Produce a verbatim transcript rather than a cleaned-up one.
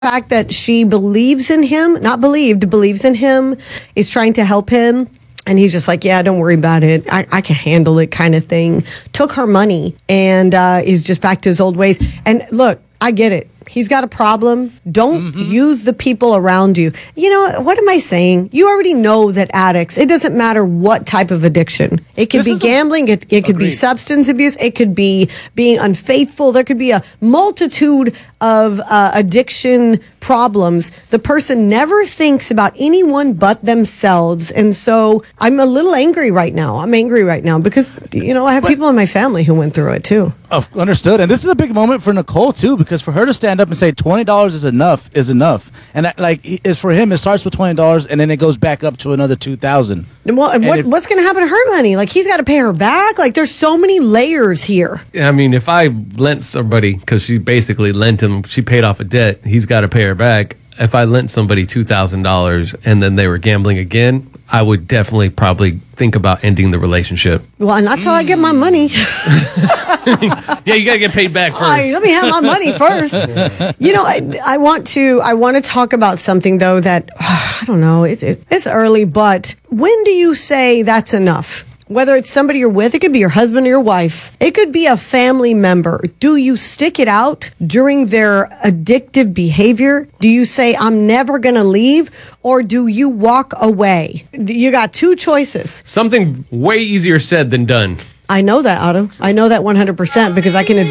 fact that she believes in him, not believed, believes in him, is trying to help him. And he's just like, yeah, don't worry about it. I, I can handle it kind of thing. Took her money and uh, is just back to his old ways. And look, I get it. He's got a problem. Don't mm-hmm. use the people around you. You know, what am I saying? You already know that addicts, it doesn't matter what type of addiction. It could this be gambling. A, it, it could be substance abuse. It could be being unfaithful. There could be a multitude of uh, addiction problems. The person never thinks about anyone but themselves. And so I'm a little angry right now. I'm angry right now because, you know, I have but, people in my family who went through it too. Oh, understood. And this is a big moment for Nicole too, because for her to stand up and say twenty dollars is enough is enough. And that, like, is for him, it starts with twenty dollars and then it goes back up to another two thousand dollars. Well, and what, if, what's going to happen to her money? Like, he's got to pay her back. Like, there's so many layers here. I mean, if I lent somebody, because she basically lent him, she paid off a debt, he's got to pay her back. If I lent somebody two thousand dollars and then they were gambling again, I would definitely probably think about ending the relationship. Well, not till mm. I get my money. Yeah, you got to get paid back first. Right, let me have my money first. You know, I, I want to I want to talk about something, though, that, oh, I don't know, it's, it, it's early, but when do you say that's enough? Whether it's somebody you're with, it could be your husband or your wife. It could be a family member. Do you stick it out during their addictive behavior? Do you say, I'm never going to leave? Or do you walk away? You got two choices. Something way easier said than done. I know that, Otto. I know that one hundred percent because I can